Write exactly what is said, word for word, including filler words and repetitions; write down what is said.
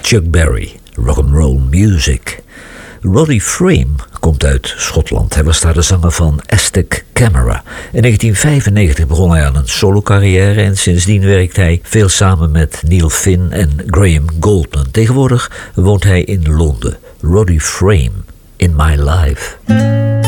Chuck Berry, rock'n'roll music. Roddy Frame komt uit Schotland. Hij was daar de zanger van Aztec Camera. In negentien vijfennegentig begon hij aan een solo-carrière en sindsdien werkt hij veel samen met Neil Finn en Graham Goldman. Tegenwoordig woont hij in Londen. Roddy Frame, In My Life.